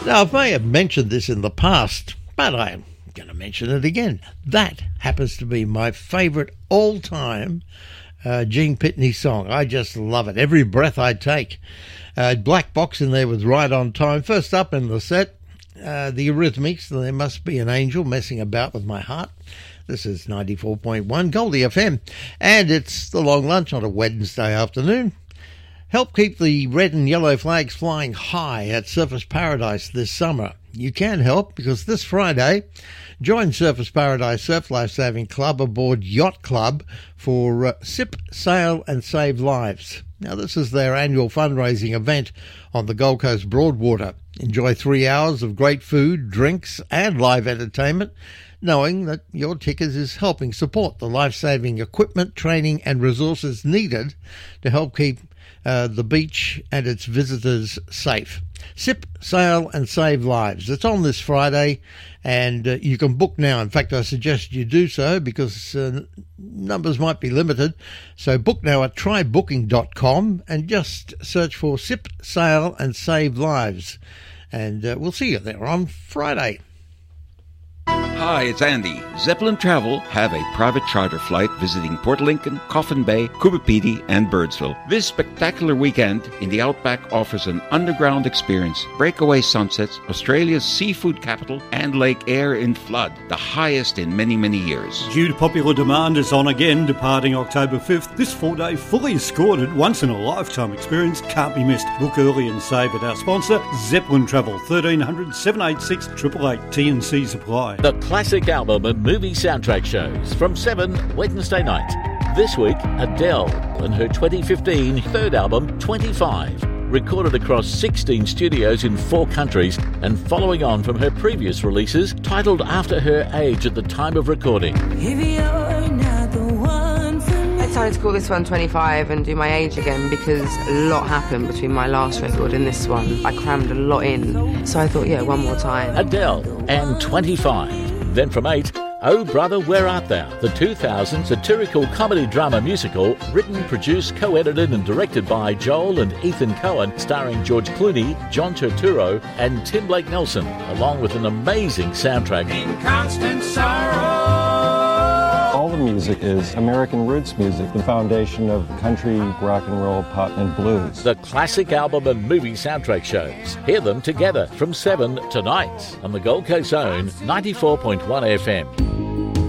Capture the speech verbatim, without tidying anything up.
Now, I may have mentioned this in the past, but I'm going to mention it again. That happens to be my favourite all-time uh, Gene Pitney song. I just love it. Every breath I take. Uh, Black Box in there with Right on Time. First up in the set, uh, the Eurythmics, There Must Be an Angel Messing About With My Heart. This is ninety-four point one Goldie F M, and it's the long lunch on a Wednesday afternoon. Help keep the red and yellow flags flying high at Surfers Paradise this summer. You can help because this Friday, join Surfers Paradise Surf Lifesaving Club aboard Yacht Club for uh, Sip, Sail and Save Lives. Now, this is their annual fundraising event on the Gold Coast Broadwater. Enjoy three hours of great food, drinks and live entertainment, knowing that your ticket is helping support the life-saving equipment, training and resources needed to help keep uh, the beach and its visitors safe. Sip, Sail and Save Lives. It's on this Friday, and uh, you can book now. In fact, I suggest you do so because uh, numbers might be limited. So book now at try booking dot com and just search for Sip, Sail and Save Lives. And uh, we'll see you there on Friday. Hi, it's Andy. Zeppelin Travel have a private charter flight visiting Port Lincoln, Coffin Bay, Kubapiti, and Birdsville. This spectacular weekend in the Outback offers an underground experience, breakaway sunsets, Australia's seafood capital, and Lake Eyre in flood, the highest in many, many years. Due to popular demand, it's on again, departing October fifth. This four-day, fully escorted, once-in-a-lifetime experience can't be missed. Book early and save at our sponsor, Zeppelin Travel, thirteen hundred, seven eight six, eight eight eight. T and C supply. The classic album and movie soundtrack shows from seven Wednesday night. This week, Adele and her twenty fifteen third album, twenty-five, recorded across sixteen studios in four countries and following on from her previous releases titled after her age at the time of recording. If you're not the one for me. I decided to call this one twenty-five and do my age again because a lot happened between my last record and this one. I crammed a lot in, so I thought, yeah, one more time. Adele and twenty-five. Then from eight, Oh Brother, Where Art Thou? The two thousand satirical comedy drama musical, written, produced, co-edited and directed by Joel and Ethan Cohen, starring George Clooney, John Turturro and Tim Blake Nelson, along with an amazing soundtrack. In constant sorrow. All the music is American roots music, the foundation of country, rock and roll, pop and blues. The classic album and movie soundtrack shows. Hear them together from seven tonight on the Gold Coast Zone ninety-four point one F M.